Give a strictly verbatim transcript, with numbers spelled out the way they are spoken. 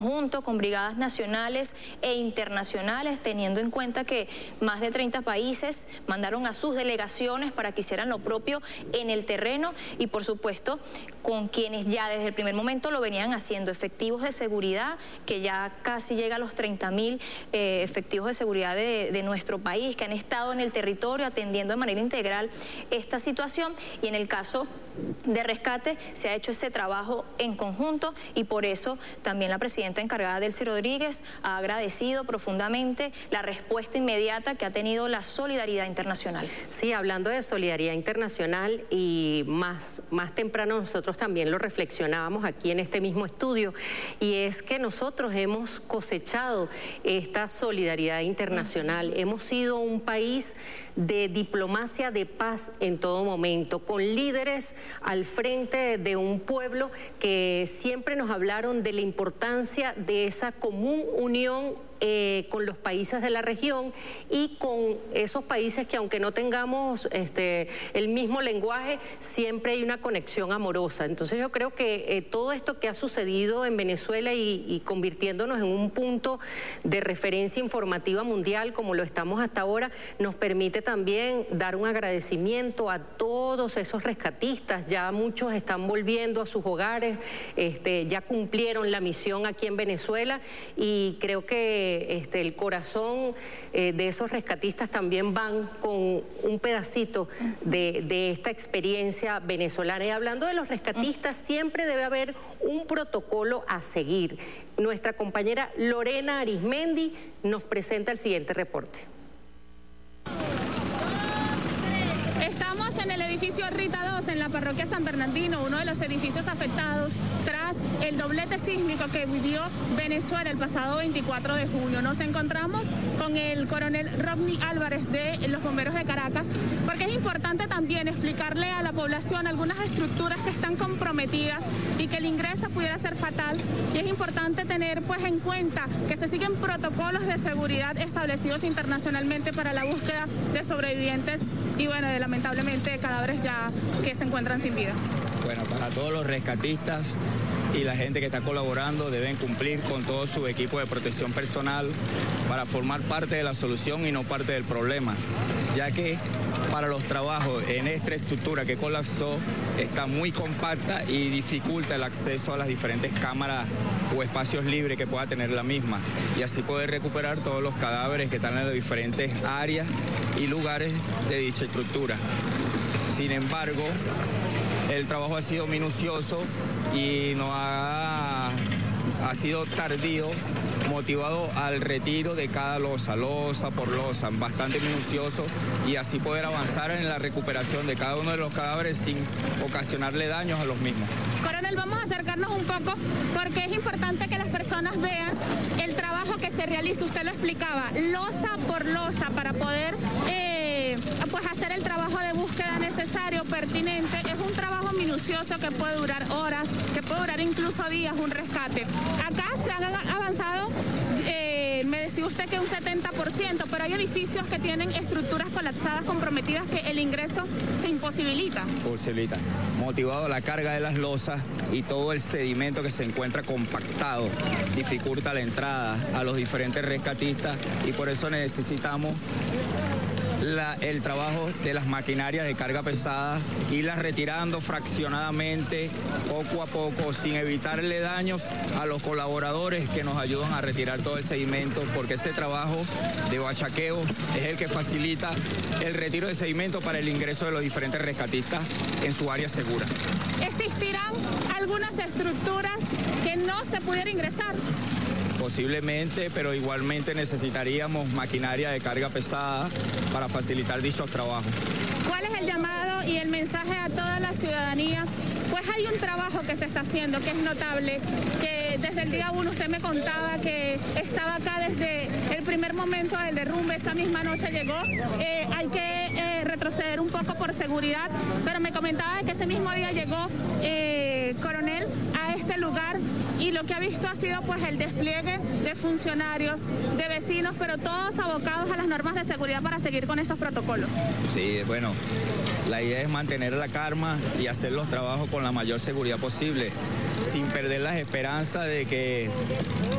junto con brigadas nacionales e internacionales, teniendo en cuenta que más de treinta países mandaron a sus delegaciones para que hicieran lo propio en el terreno y, por supuesto, con quienes ya desde el primer momento lo venían haciendo, efectivos de seguridad, que ya casi llega a los treinta mil eh, efectivos de seguridad de, de nuestro país, que han estado en el territorio atendiendo de manera integral esta situación, y en el caso de rescate se ha hecho ese trabajo en conjunto, y por eso también la presidenta encargada, Delcy Rodríguez, ha agradecido profundamente la respuesta inmediata que ha tenido la solidaridad internacional. Sí, hablando de solidaridad internacional, y más, más temprano nosotros también lo reflexionábamos aquí en este mismo estudio, y es que nosotros hemos cosechado esta solidaridad internacional. Uh-huh. Hemos sido un país de diplomacia de paz en todo momento, con líderes al frente de un pueblo que siempre nos hablaron de la importancia de esa común unión eh, con los países de la región y con esos países que, aunque no tengamos este, el mismo lenguaje, siempre hay una conexión amorosa. Entonces yo creo que eh, todo esto que ha sucedido en Venezuela y, y convirtiéndonos en un punto de referencia informativa mundial como lo estamos hasta ahora, nos permite también dar un agradecimiento a todos esos rescatistas. Ya muchos están volviendo a sus hogares, este, ya cumplieron la misión aquí en Venezuela, y creo que este, el corazón eh, de esos rescatistas también van con un pedacito de, de esta experiencia venezolana. Y hablando de los rescatistas, siempre debe haber un protocolo a seguir. Nuestra compañera Lorena Arismendi nos presenta el siguiente reporte. Estamos en el edificio Rita dos, en la parroquia San Bernardino, uno de los edificios afectados tras el doblete sísmico que vivió Venezuela el pasado veinticuatro de junio. Nos encontramos con el coronel Rodney Álvarez de los Bomberos de Caracas, porque es importante también explicarle a la población algunas estructuras que están comprometidas y que el ingreso pudiera ser fatal, y es importante tener pues en cuenta que se siguen protocolos de seguridad establecidos internacionalmente para la búsqueda de sobrevivientes y, bueno, de lamentablemente cadáveres ya que se encuentran sin vida. Bueno, para todos los rescatistas y la gente que está colaborando, deben cumplir con todo su equipo de protección personal para formar parte de la solución y no parte del problema, ya que para los trabajos en esta estructura que colapsó está muy compacta y dificulta el acceso a las diferentes cámaras o espacios libres que pueda tener la misma, y así poder recuperar todos los cadáveres que están en las diferentes áreas y lugares de dicha estructura. Sin embargo, el trabajo ha sido minucioso y no ha, ha sido tardío, motivado al retiro de cada losa, losa por losa, bastante minucioso, y así poder avanzar en la recuperación de cada uno de los cadáveres sin ocasionarle daños a los mismos. Coronel, vamos a acercarnos un poco porque es importante que las personas vean el trabajo que se realiza. Usted lo explicaba, losa por losa, para poder eh, pues hacer el trabajo de búsqueda necesario, pertinente. Es un trabajo minucioso que puede durar horas, que puede durar incluso días, un rescate. Acá se han avanzado, eh, me decía usted que un setenta por ciento, pero hay edificios que tienen estructuras colapsadas, comprometidas, que el ingreso se imposibilita. Posibilita. Motivado la carga de las losas y todo el sedimento que se encuentra compactado, dificulta la entrada a los diferentes rescatistas, y por eso necesitamos La, el trabajo de las maquinarias de carga pesada, irlas retirando fraccionadamente, poco a poco, sin evitarle daños a los colaboradores que nos ayudan a retirar todo el sedimento, porque ese trabajo de bachaqueo es el que facilita el retiro de sedimento para el ingreso de los diferentes rescatistas en su área segura. ¿Existirán algunas estructuras que no se pudiera ingresar? Posiblemente, pero igualmente necesitaríamos maquinaria de carga pesada para facilitar dichos trabajos. ¿Cuál es el llamado y el mensaje a toda la ciudadanía? Pues hay un trabajo que se está haciendo que es notable, que desde el día uno usted me contaba que estaba acá desde el primer momento del derrumbe, esa misma noche llegó. Eh, hay que eh, retroceder un poco por seguridad, pero me comentaba que ese mismo día llegó eh, coronel a este lugar, y lo que ha visto ha sido pues el despliegue de funcionarios, de vecinos, pero todos abocados a las normas de seguridad para seguir con estos protocolos. Sí, bueno, la idea es mantener la calma y hacer los trabajos con la mayor seguridad posible, sin perder las esperanzas de que